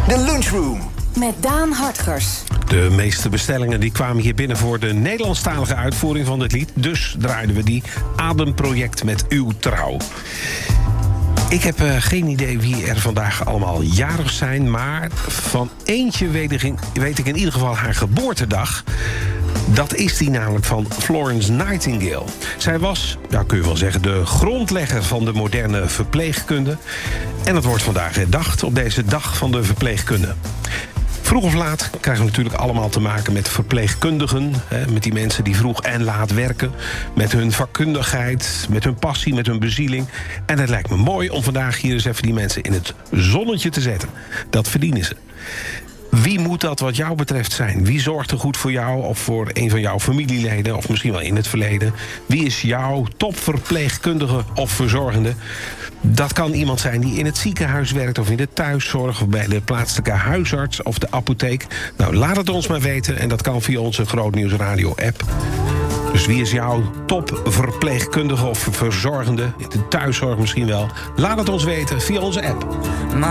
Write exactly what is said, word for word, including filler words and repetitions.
De Lunchroom. Met Daan Hartgers. De meeste bestellingen die kwamen hier binnen voor de Nederlandstalige uitvoering van dit lied. Dus draaiden we die Ademproject met uw trouw. Ik heb uh, geen idee wie er vandaag allemaal jarig zijn, maar van eentje weet ik, in, weet ik in ieder geval haar geboortedag. Dat is die namelijk van Florence Nightingale. Zij was, ja, kun je wel zeggen, de grondlegger van de moderne verpleegkunde. En dat wordt vandaag herdacht op deze dag van de verpleegkunde. Vroeg of laat krijgen we natuurlijk allemaal te maken met verpleegkundigen. Hè, met die mensen die vroeg en laat werken. Met hun vakkundigheid, met hun passie, met hun bezieling. En het lijkt me mooi om vandaag hier eens even die mensen in het zonnetje te zetten. Dat verdienen ze. Wie moet dat wat jou betreft zijn? Wie zorgt er goed voor jou of voor een van jouw familieleden, of misschien wel in het verleden? Wie is jouw topverpleegkundige of verzorgende? Dat kan iemand zijn die in het ziekenhuis werkt of in de thuiszorg, of bij de plaatselijke huisarts of de apotheek. Nou, laat het ons maar weten en dat kan via onze Grootnieuws Radio app. Dus wie is jouw topverpleegkundige of verzorgende? In de thuiszorg misschien wel. Laat het ons weten via onze app.